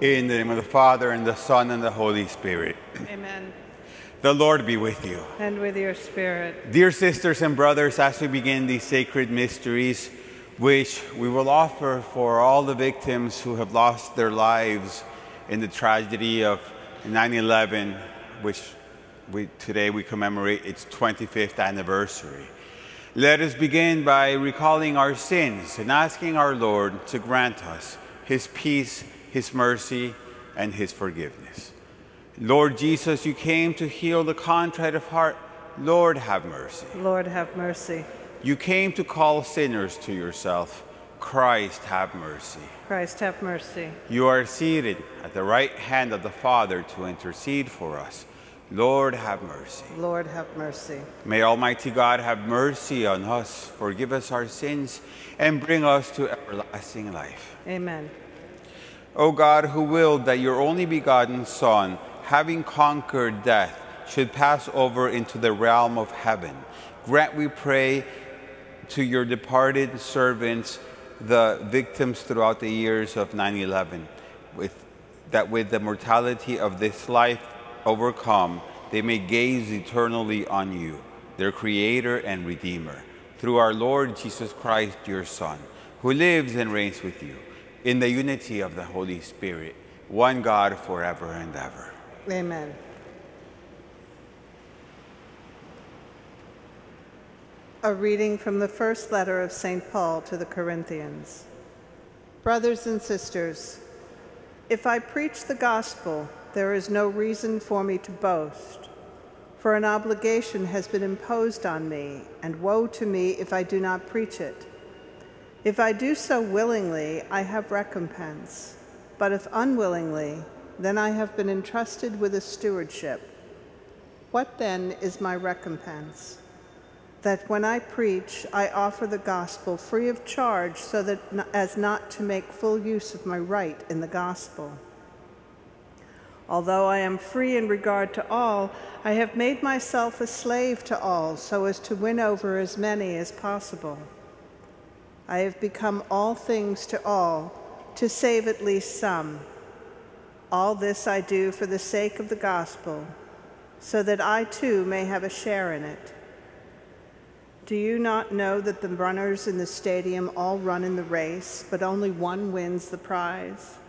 In the name of the Father, and the Son, and the Holy Spirit. Amen. The Lord be with you. And with your spirit. Dear sisters and brothers, as we begin these sacred mysteries, which we will offer for all the victims who have lost their lives in the tragedy of 9/11, which today we commemorate its 25th anniversary. Let us begin by recalling our sins and asking our Lord to grant us His peace, His mercy, and His forgiveness. Lord Jesus, you came to heal the contrite of heart. Lord, have mercy. Lord, have mercy. You came to call sinners to yourself. Christ, have mercy. Christ, have mercy. You are seated at the right hand of the Father to intercede for us. Lord, have mercy. Lord, have mercy. May Almighty God have mercy on us, forgive us our sins, and bring us to everlasting life. Amen. O God, who willed that your only begotten Son, having conquered death, should pass over into the realm of heaven, grant, we pray, to your departed servants, the victims throughout the years of 9/11, that with the mortality of this life overcome, they may gaze eternally on you, their Creator and Redeemer, through our Lord Jesus Christ, your Son, who lives and reigns with you, in the unity of the Holy Spirit, one God forever and ever. Amen. A reading from the first letter of St. Paul to the Corinthians. Brothers and sisters, if I preach the gospel, there is no reason for me to boast, for an obligation has been imposed on me, and woe to me if I do not preach it. If I do so willingly, I have recompense, but if unwillingly, then I have been entrusted with a stewardship. What then is my recompense? That when I preach, I offer the gospel free of charge, so that as not to make full use of my right in the gospel. Although I am free in regard to all, I have made myself a slave to all, so as to win over as many as possible. I have become all things to all, to save at least some. All this I do for the sake of the gospel, so that I too may have a share in it. Do you not know that the runners in the stadium all run in the race, but only one wins the prize?